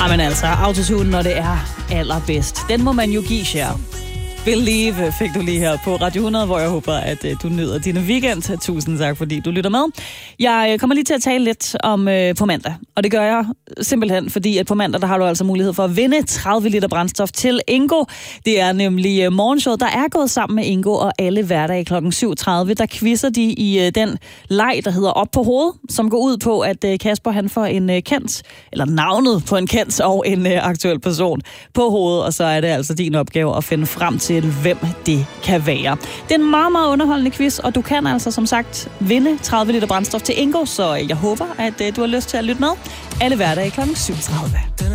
Jamen altså, autotune, når det er allerbedst. Den må man jo give, Cher. Believe fik du lige her på Radio 100, hvor jeg håber, at du nyder dine weekend. Tusind tak, fordi du lytter med. Jeg kommer lige til at tale lidt om på mandag, og det gør jeg simpelthen, fordi at på mandag, der har du altså mulighed for at vinde 30 liter brændstof til Ingo. Det er nemlig morgenshowet, der er gået sammen med Ingo, og alle hverdage kl. 7.30, der quizzer de i den leg, der hedder Op på hovedet, som går ud på, at Kasper han får en kendt, eller navnet på en kendt og en aktuel person på hovedet, og så er det altså din opgave at finde frem til, hvem det kan være. Det er en meget, meget underholdende quiz, og du kan altså som sagt vinde 30 liter brændstof til Ingo, så jeg håber, at du har lyst til at lytte med alle hverdage kl. 7.30.